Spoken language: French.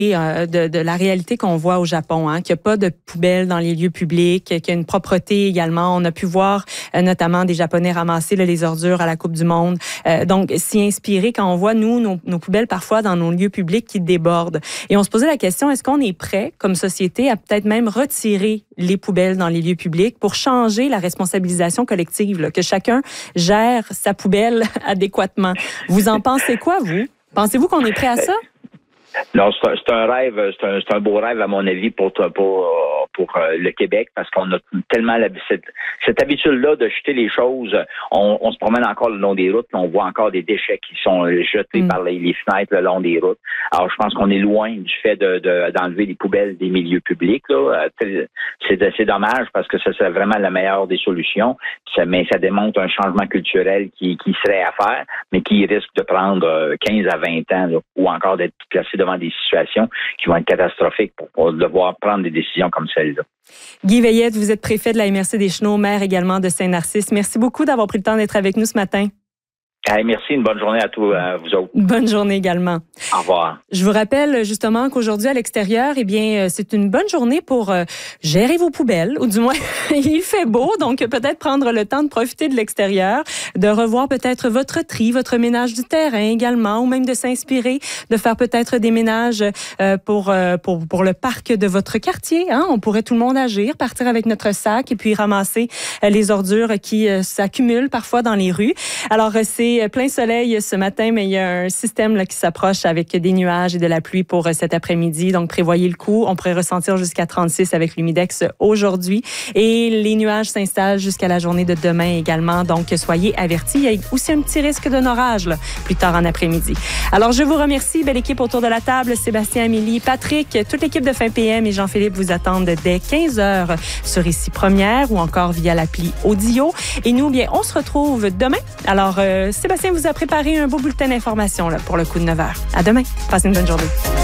de la réalité qu'on voit au Japon, hein, qu'il n'y a pas de poubelles dans les lieux publics, qu'il y a une propreté également. On a pu voir notamment des Japonais ramasser les ordures à la Coupe du Monde. Donc, s'y inspirer quand on voit, nous, nos poubelles parfois dans nos lieux publics qui débordent. Et on se posait la question, est-ce qu'on est prêt, comme société, à peut-être même retirer les poubelles dans les lieux publics pour changer la responsabilisation collective, là, que chacun gère sa poubelle adéquatement. Vous en pensez quoi, vous? Pensez-vous qu'on est prêt à ça? Non, c'est un rêve, c'est un beau rêve à mon avis pour le Québec, parce qu'on a tellement cette habitude-là de jeter les choses. On se promène encore le long des routes, on voit encore des déchets qui sont jetés par les fenêtres le long des routes. Alors, je pense qu'on est loin du fait d'enlever les poubelles des milieux publics, là. C'est dommage, parce que ça serait vraiment la meilleure des solutions. Mais ça démontre un changement culturel qui serait à faire, mais qui risque de prendre 15 à 20 ans, là, ou encore d'être placé devant des situations qui vont être catastrophiques pour devoir prendre des décisions comme celle-là. Guy Veillette, vous êtes préfet de la MRC des Chenaux, maire également de Saint-Narcisse. Merci beaucoup d'avoir pris le temps d'être avec nous ce matin. Hey, merci, une bonne journée à tous, vous autres. Bonne journée également. Au revoir. Je vous rappelle justement qu'aujourd'hui à l'extérieur, eh bien, c'est une bonne journée pour gérer vos poubelles, ou du moins, il fait beau, donc peut-être prendre le temps de profiter de l'extérieur, de revoir peut-être votre tri, votre ménage du terrain également, ou même de s'inspirer, de faire peut-être des ménages pour le parc de votre quartier. Hein? On pourrait tout le monde agir, partir avec notre sac et puis ramasser les ordures qui s'accumulent parfois dans les rues. Alors, c'est plein soleil ce matin, mais il y a un système là, qui s'approche avec des nuages et de la pluie pour cet après-midi. Donc, prévoyez le coup. On pourrait ressentir jusqu'à 36 avec l'humidex aujourd'hui. Et les nuages s'installent jusqu'à la journée de demain également. Donc, soyez avertis. Il y a aussi un petit risque d'un orage là, plus tard en après-midi. Alors, je vous remercie. Belle équipe autour de la table. Sébastien, Amélie, Patrick, toute l'équipe de Fin PM et Jean-Philippe vous attendent dès 15h sur Ici Première ou encore via l'appli Audio. Et nous, bien, on se retrouve demain. Alors, Sébastien vous a préparé un beau bulletin d'information là, pour le coup de 9h. À demain. Passez une bonne journée.